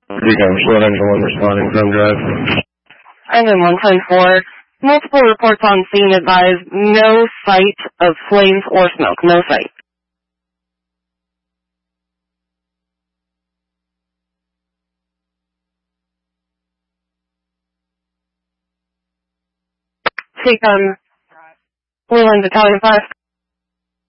Recon Split Engine 1 responding from drive. Engine 110-4. Multiple reports on scene advise no sight of flames or smoke. No sight. Recon Leland Battalion 5.